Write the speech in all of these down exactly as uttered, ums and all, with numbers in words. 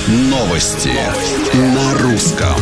Новости на русском.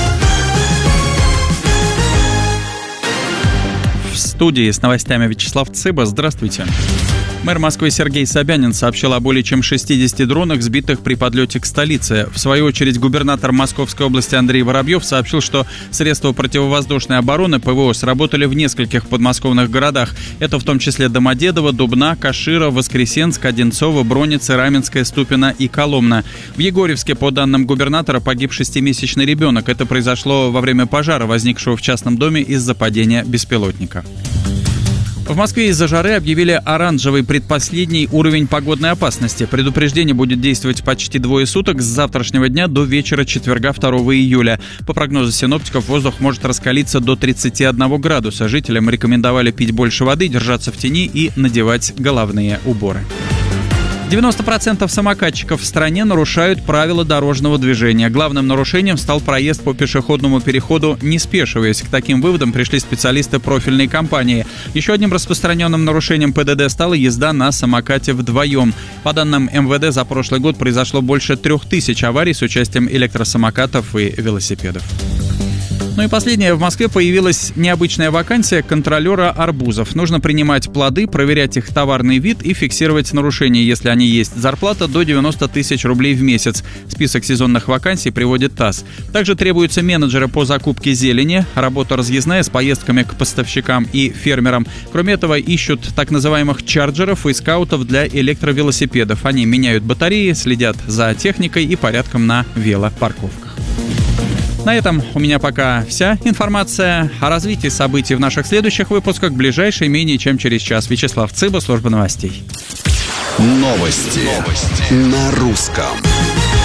В студии с новостями Вячеслав Цыба. Здравствуйте. Мэр Москвы Сергей Собянин сообщил о более чем шестидесяти дронах, сбитых при подлете к столице. В свою очередь, губернатор Московской области Андрей Воробьев сообщил, что средства противовоздушной обороны ПВО сработали в нескольких подмосковных городах. Это в том числе Домодедово, Дубна, Кашира, Воскресенск, Одинцово, Броницы, Раменское, Ступино и Коломна. В Егорьевске, по данным губернатора, погиб шестимесячный ребенок. Это произошло во время пожара, возникшего в частном доме из-за падения беспилотника. В Москве из-за жары объявили оранжевый предпоследний уровень погодной опасности. Предупреждение будет действовать почти двое суток с завтрашнего дня до вечера четверга, второго июля. По прогнозу синоптиков, воздух может раскалиться до тридцати одного градуса. Жителям рекомендовали пить больше воды, держаться в тени и надевать головные уборы. девяносто процентов самокатчиков в стране нарушают правила дорожного движения. Главным нарушением стал проезд по пешеходному переходу, не спешиваясь. К таким выводам пришли специалисты профильной компании. Еще одним распространенным нарушением ПДД стала езда на самокате вдвоем. По данным эм вэ дэ, за прошлый год произошло больше трех тысяч аварий с участием электросамокатов и велосипедов. Ну и последнее. В Москве появилась необычная вакансия контролера арбузов. Нужно принимать плоды, проверять их товарный вид и фиксировать нарушения, если они есть. Зарплата до девяноста тысяч рублей в месяц. Список сезонных вакансий приводит ТАСС. Также требуются менеджеры по закупке зелени, работа разъездная с поездками к поставщикам и фермерам. Кроме этого, ищут так называемых чарджеров и скаутов для электровелосипедов. Они меняют батареи, следят за техникой и порядком на велопарковках. На этом у меня пока вся информация. О развитии событий в наших следующих выпусках ближайшие менее чем через час. Вячеслав Цыба, служба новостей. Новости, Новости. на русском.